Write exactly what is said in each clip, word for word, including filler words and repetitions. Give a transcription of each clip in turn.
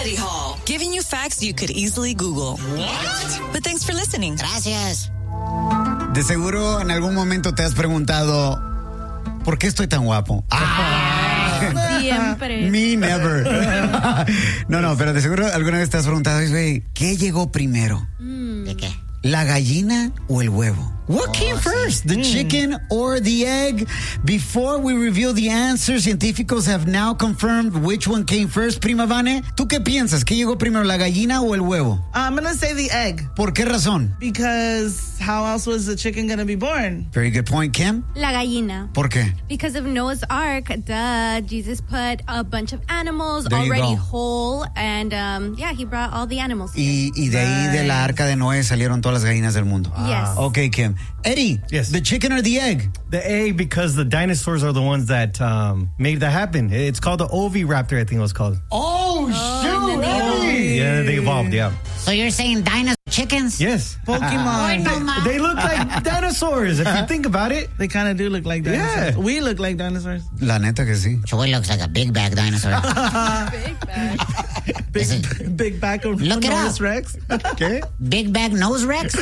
Eddie Hall, giving you facts you could easily Google. What? But thanks for listening. Gracias. De seguro en algún momento te has preguntado, ¿por qué estoy tan guapo? ¡Ah! Siempre. Me never. No, no, pero de seguro alguna vez te has preguntado, güey, ¿qué llegó primero? Mm. ¿De qué? ¿La gallina o el huevo? What oh, came first, the mm. chicken or the egg? Before we reveal the answer, científicos have now confirmed which one came first. Prima Vane, ¿tú qué piensas? ¿Qué llegó primero, la gallina o el huevo? I'm going to say the egg. ¿Por qué razón? Because how else was the chicken going to be born? Very good point, Kim. La gallina. ¿Por qué? Because of Noah's Ark, duh, Jesus put a bunch of animals There you already go. whole, and um, yeah, he brought all the animals. Y, y de ahí de la arca de Noé salieron todas las gallinas del mundo. Yes. Okay, Kim. Eddie, Yes. the chicken or the egg? The egg, because the dinosaurs are the ones that um, made that happen. It's called the oviraptor, I think it was called. Oh, shoot, Eddie. Yeah, they evolved, yeah. So you're saying dinosaur chickens? Yes. Pokemon. no, ma. They look like dinosaurs, if you think about it. They kind of do look like dinosaurs. Yeah. We look like dinosaurs. La neta que sí. Choy looks like a big bag dinosaur. Big bag. Big, Is it- big back of Look it Noah's up. Rex. ¿Qué? Big bag nose Rex.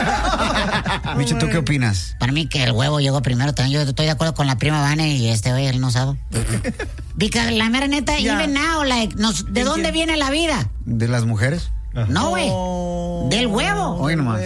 Micho, ¿tú qué opinas? Para mí que el huevo llegó primero. También yo estoy de acuerdo con la prima Vane y este hoy él no sabe. Because la mera neta, Yeah. even now, like, nos, ¿de dónde viene la vida? ¿De las mujeres? No, güey. Oh. Del huevo. Hoy nomás.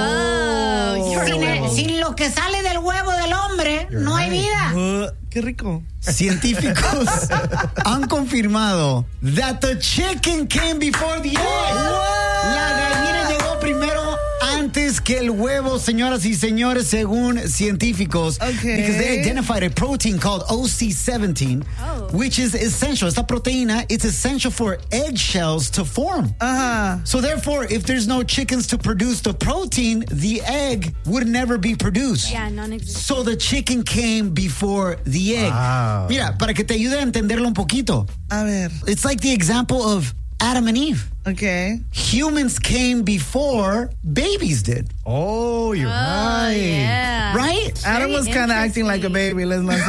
Oh, you're Sin, a el- huevo. sin lo que sale del huevo del hombre, no hay vida. Uh, qué rico. Científicos han confirmado that the chicken came before the egg. La gallina llegó primero antes que el huevo, señoras y señores, según científicos. Okay. Because they identified a protein called O C seventeen, Oh. which is essential. Esta proteína is essential for eggshells to form. Uh-huh. So therefore, if there's no chickens to produce the protein, the egg would never be produced. Yeah, non-existent. So the chicken came before the egg. Wow. Mira, para que te ayude a entenderlo un poquito. A ver. It's like the example of Adam and Eve. Okay. Humans came before babies did, Oh, you're Oh, right. yeah. right? Adam was kind of acting like a baby, let's not say.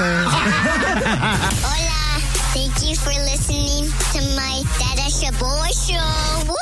Hola, thank you for listening to my Dada Shaboy Show. Woo!